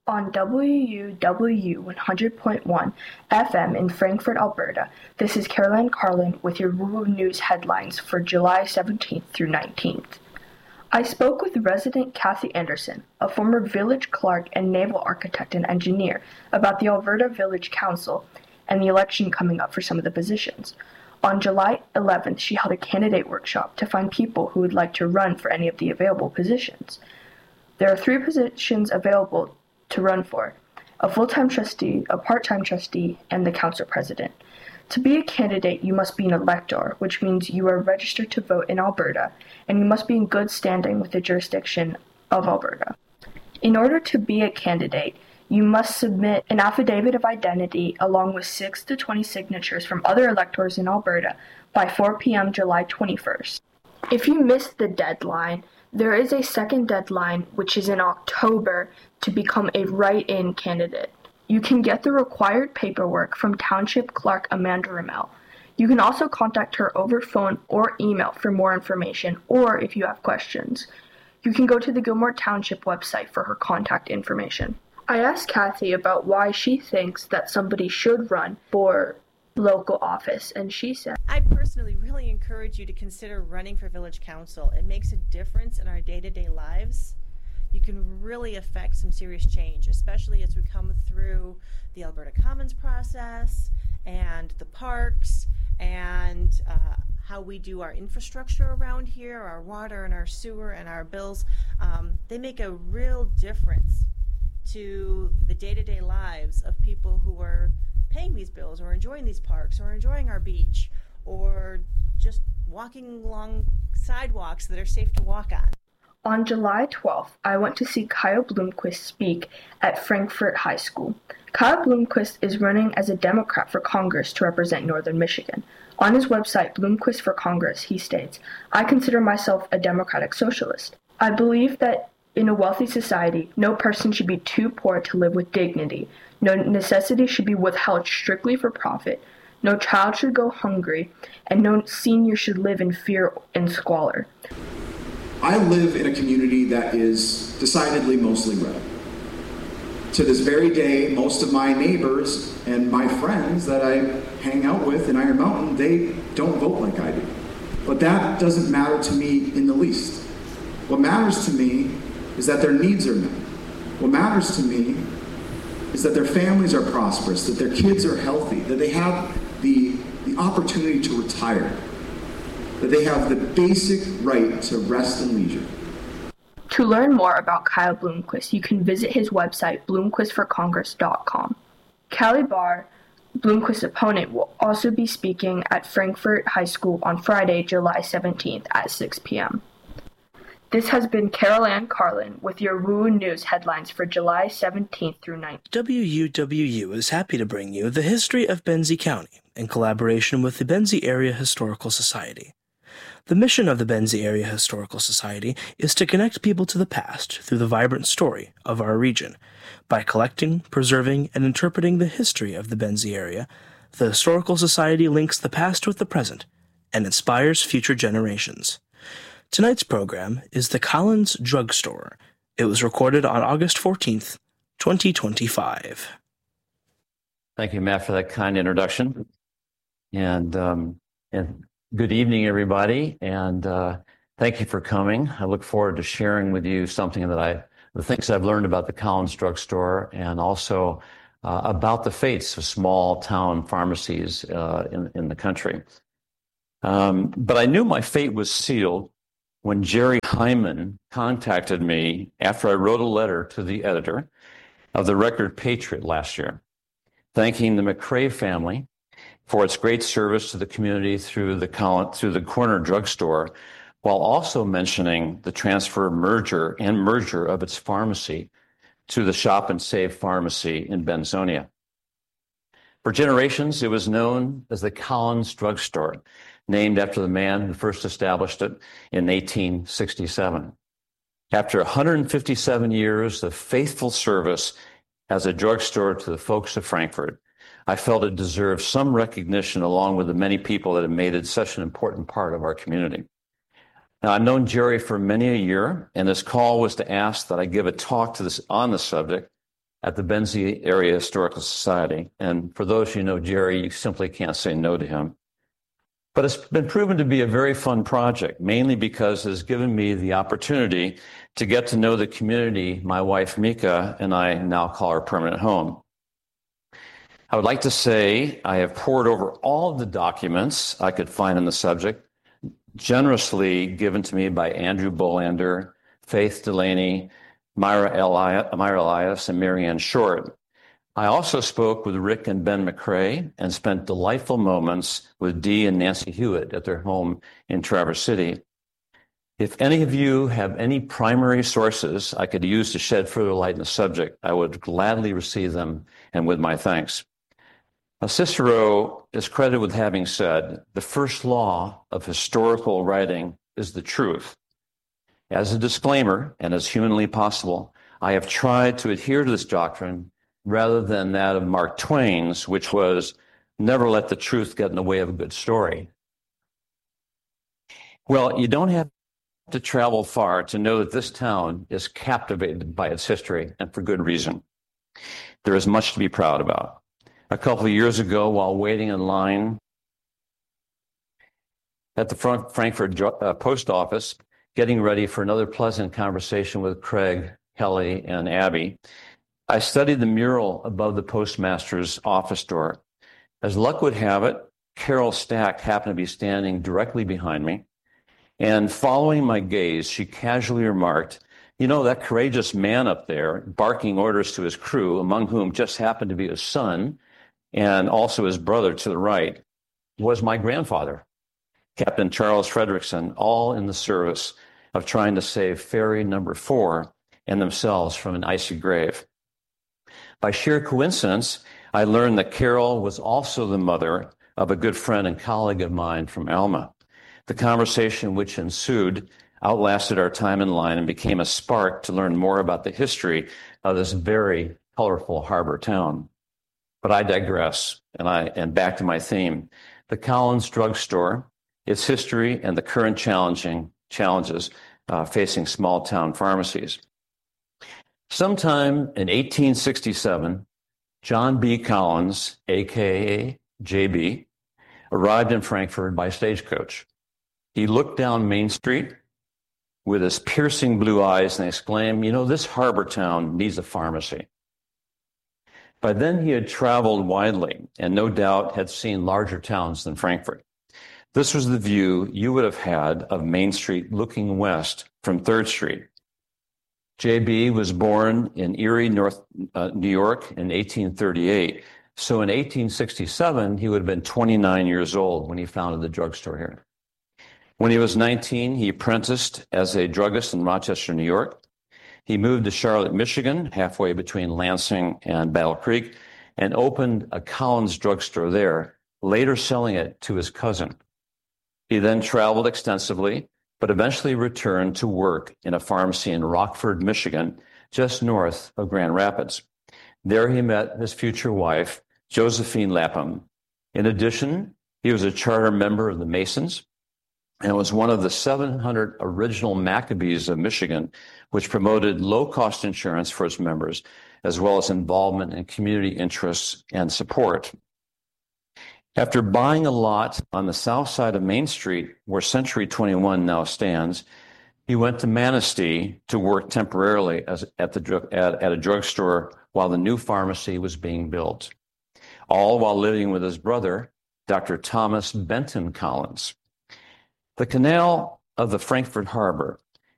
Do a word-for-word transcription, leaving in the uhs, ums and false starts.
On W U W one hundred point one F M in Frankfort, Alberta, this is Caroline Carlin with your rural news headlines for July seventeenth through nineteenth. I spoke with resident Kathy Anderson, a former village clerk and naval architect and engineer, about the Alberta Village Council and the election coming up for some of the positions. On July eleventh, she held a candidate workshop to find people who would like to run for any of the available positions. There are three positions available to run for: a full-time trustee, a part-time trustee, and the council president. To be a candidate, you must be an elector, which means you are registered to vote in Alberta, and you must be in good standing with the jurisdiction of Alberta. In order to be a candidate, you must submit an affidavit of identity along with six to twenty signatures from other electors in Alberta by four p.m. July twenty-first. If you missed the deadline, there is a second deadline, which is in October, to become a write-in candidate. You can get the required paperwork from Township Clerk Amanda Ramel. You can also contact her over phone or email for more information, or if you have questions. You can go to the Gilmore Township website for her contact information. I asked Kathy about why she thinks that somebody should run for local office, and she said, I personally really encourage you to consider running for village council. It makes a difference in our day-to-day lives. You can really affect some serious change, especially as we come through the Alberta Commons process and the parks and uh, how we do our infrastructure around here, our water and our sewer and our bills. Um, they make a real difference to the day-to-day lives of people who are paying these bills or enjoying these parks or enjoying our beach or just walking along sidewalks that are safe to walk on. On July twelfth, I went to see Kyle Bloomquist speak at Frankfort High School. Kyle Bloomquist is running as a Democrat for Congress to represent Northern Michigan. On his website, Bloomquist for Congress, he states, I consider myself a democratic socialist. I believe that in a wealthy society, no person should be too poor to live with dignity. No necessity should be withheld strictly for profit. No child should go hungry, and no senior should live in fear and squalor. I live in a community that is decidedly mostly red. To this very day, most of my neighbors and my friends that I hang out with in Iron Mountain, they don't vote like I do. But that doesn't matter to me in the least. What matters to me is that their needs are met. What matters to me is that their families are prosperous, that their kids are healthy, that they have the, the opportunity to retire, that they have the basic right to rest and leisure. To learn more about Kyle Bloomquist, you can visit his website, bloomquist for congress dot com. Callie Barr, Bloomquist's opponent, will also be speaking at Frankfort High School on Friday, July seventeenth at six p.m. This has been Carol Ann Carlin with your W U News headlines for July seventeenth through nineteenth. W U W U is happy to bring you the history of Benzie County in collaboration with the Benzie Area Historical Society. The mission of the Benzie Area Historical Society is to connect people to the past through the vibrant story of our region. By collecting, preserving, and interpreting the history of the Benzie area, the Historical Society links the past with the present and inspires future generations. Tonight's program is The Collins Drug Store. It was recorded on August fourteenth, twenty twenty-five. Thank you, Matt, for that kind introduction. And, um, and good evening, everybody. And uh, thank you for coming. I look forward to sharing with you something that I, the things I've learned about the Collins Drug Store and also uh, about the fates of small town pharmacies uh, in, in the country. Um, but I knew my fate was sealed when Jerry Hyman contacted me after I wrote a letter to the editor of the Record Patriot last year, thanking the McCrae family for its great service to the community through the Collin, through the corner drugstore, while also mentioning the transfer merger and merger of its pharmacy to the Shop and Save pharmacy in Benzonia. For generations, it was known as the Collins Drug Store, named after the man who first established it in eighteen sixty-seven. After one hundred fifty-seven years of faithful service as a drugstore to the folks of Frankfort, I felt it deserved some recognition along with the many people that have made it such an important part of our community. Now, I've known Jerry for many a year, and this call was to ask that I give a talk to this on the subject at the Benzie Area Historical Society. And for those who know Jerry, you simply can't say no to him. But it's been proven to be a very fun project, mainly because it has given me the opportunity to get to know the community my wife Mika and I now call our permanent home. I would like to say I have pored over all of the documents I could find on the subject, generously given to me by Andrew Bolander, Faith Delaney, Myra, Eli- Myra Elias, and Marianne Short. I also spoke with Rick and Ben McCrae and spent delightful moments with Dee and Nancy Hewitt at their home in Traverse City. If any of you have any primary sources I could use to shed further light on the subject, I would gladly receive them, and with my thanks. Now, Cicero is credited with having said, the first law of historical writing is the truth. As a disclaimer, and as humanly possible, I have tried to adhere to this doctrine rather than that of Mark Twain's, which was, never let the truth get in the way of a good story. Well, you don't have to travel far to know that this town is captivated by its history, and for good reason. There is much to be proud about. A couple of years ago, while waiting in line at the Frankfurt uh, post office, getting ready for another pleasant conversation with Craig, Kelly, and Abby, I studied the mural above the postmaster's office door. As luck would have it, Carol Stack happened to be standing directly behind me, and following my gaze, she casually remarked, you know, that courageous man up there barking orders to his crew, among whom just happened to be his son and also his brother to the right, was my grandfather, Captain Charles Frederickson, all in the service of trying to save ferry number four and themselves from an icy grave. By sheer coincidence, I learned that Carol was also the mother of a good friend and colleague of mine from Alma. The conversation which ensued outlasted our time in line and became a spark to learn more about the history of this very colorful harbor town. But I digress, and I and back to my theme. The Collins Drugstore, its history, and the current challenging challenges uh, facing small-town pharmacies. Sometime in eighteen sixty-seven, John B. Collins, a k a. J B, arrived in Frankfurt by stagecoach. He looked down Main Street with his piercing blue eyes and exclaimed, you know, this harbor town needs a pharmacy. By then, he had traveled widely and no doubt had seen larger towns than Frankfurt. This was the view you would have had of Main Street looking west from third Street. J B was born in Erie, North uh, New York in eighteen thirty-eight. So in eighteen sixty-seven, he would have been twenty-nine years old when he founded the drugstore here. When he was nineteen, he apprenticed as a druggist in Rochester, New York. He moved to Charlotte, Michigan, halfway between Lansing and Battle Creek, and opened a Collins drugstore there, later selling it to his cousin. He then traveled extensively, but eventually returned to work in a pharmacy in Rockford, Michigan, just north of Grand Rapids. There he met his future wife, Josephine Lapham. In addition, he was a charter member of the Masons and was one of the seven hundred original Maccabees of Michigan, which promoted low-cost insurance for its members, as well as involvement in community interests and support. After buying a lot on the south side of Main Street, where Century twenty-one now stands, he went to Manistee to work temporarily as, at, the, at, at a drugstore while the new pharmacy was being built, all while living with his brother, Doctor Thomas Benton Collins. The canal of the Frankfurt Harbor